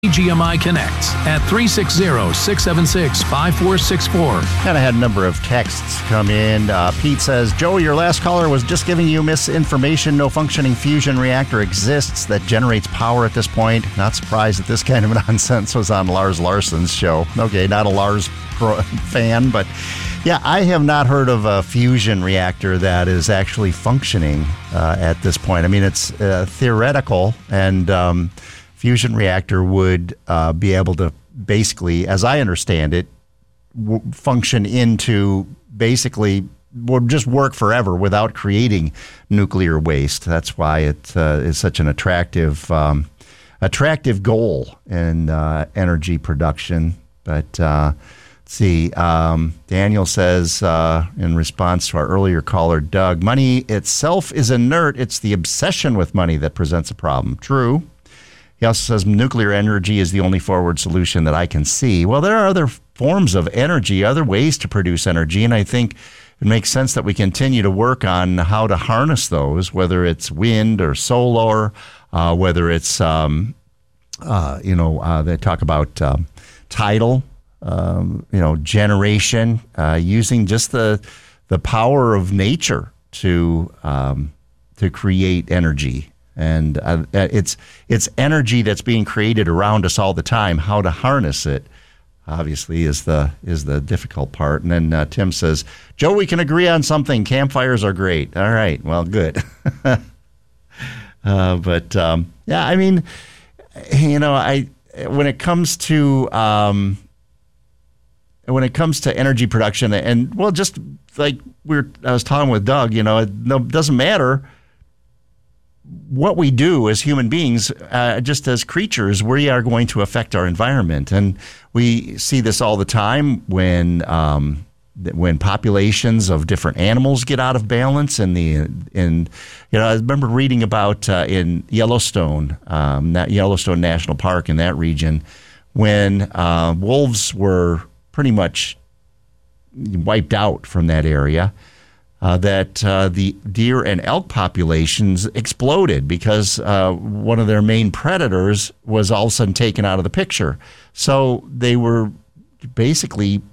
GMI Connect at 360-676-5464. Kind of had a number of texts come in. Pete says, Joe, your last caller was just giving you misinformation. No functioning fusion reactor exists that generates power at this point. Not surprised that this kind of nonsense was on Lars Larson's show. Okay, not a Lars fan, but yeah, I have not heard of a fusion reactor that is actually functioning at this point. I mean, it's theoretical, and fusion reactor would be able to basically, as I understand it, function into basically would just work forever without creating nuclear waste. That's why it is such an attractive goal in energy production. But let's see, Daniel says in response to our earlier caller, Doug, money itself is inert. It's the obsession with money that presents a problem. True. He also says nuclear energy is the only forward solution that I can see. Well, there are other forms of energy, other ways to produce energy, and I think it makes sense that we continue to work on how to harness those, whether it's wind or solar, whether it's, they talk about tidal, generation, using just the power of nature to create energy. And it's energy that's being created around us all the time. How to harness it, obviously, is the difficult part. And then Tim says, Joe, we can agree on something. Campfires are great. All right. Well, good. Yeah, I mean, when it comes to energy production, and well, just like I was talking with Doug, it doesn't matter what we do as human beings, just as creatures, we are going to affect our environment. And we see this all the time when populations of different animals get out of balance. I remember reading about in Yellowstone, Yellowstone National Park in that region, when wolves were pretty much wiped out from that area. That the deer and elk populations exploded because one of their main predators was all of a sudden taken out of the picture. So they were basically,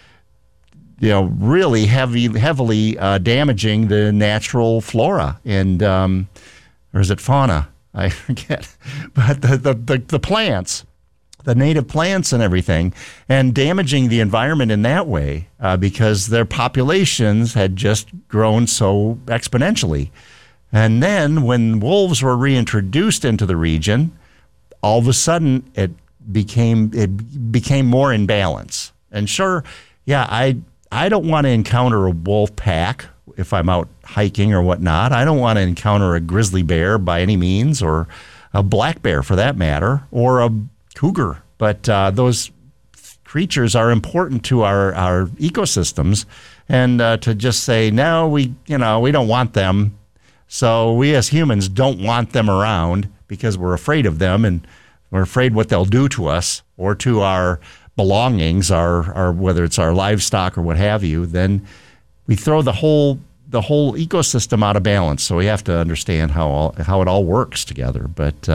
really heavily damaging the natural flora and, or is it fauna? I forget. But the plants. The native plants and everything, and damaging the environment in that way because their populations had just grown so exponentially. And then when wolves were reintroduced into the region, all of a sudden it became more in balance. And sure, yeah, I don't want to encounter a wolf pack if I'm out hiking or whatnot. I don't want to encounter a grizzly bear by any means, or a black bear for that matter, or a cougar, but those creatures are important to our ecosystems, and to just say no, we don't want them, so we as humans don't want them around because we're afraid of them and we're afraid what they'll do to us or to our belongings, our whether it's our livestock or what have you. Then we throw the whole ecosystem out of balance. So we have to understand how it all works together. But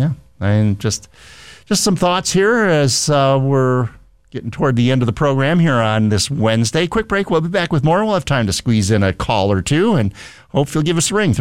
just some thoughts here as we're getting toward the end of the program here on this Wednesday. Quick break. We'll be back with more. We'll have time to squeeze in a call or two, and hope you'll give us a ring,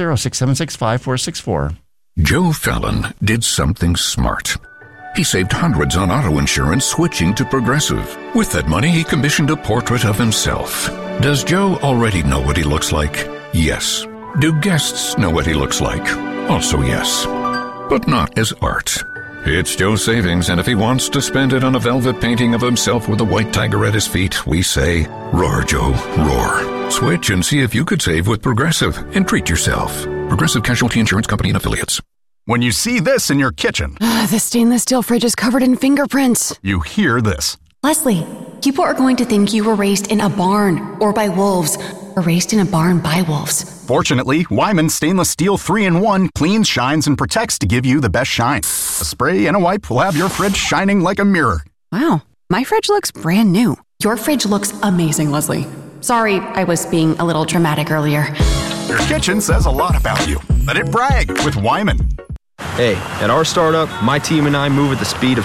360-676-5464. Joe Fallon did something smart. He saved hundreds on auto insurance switching to Progressive. With that money, he commissioned a portrait of himself. Does Joe already know what he looks like? Yes. Do guests know what he looks like? Also yes. But not as art. It's Joe's savings, and if he wants to spend it on a velvet painting of himself with a white tiger at his feet, we say, roar, Joe, roar. Switch and see if you could save with Progressive and treat yourself. Progressive Casualty Insurance Company and Affiliates. When you see this in your kitchen, the stainless steel fridge is covered in fingerprints. You hear this. Leslie, people are going to think you were raised in a barn or by wolves, or raised in a barn by wolves. Fortunately, Wyman Stainless Steel 3-in-1 cleans, shines, and protects to give you the best shine. A spray and a wipe will have your fridge shining like a mirror. Wow, my fridge looks brand new. Your fridge looks amazing, Leslie. Sorry, I was being a little dramatic earlier. Your kitchen says a lot about you. Let it brag with Wyman. Hey, at our startup, my team and I move at the speed of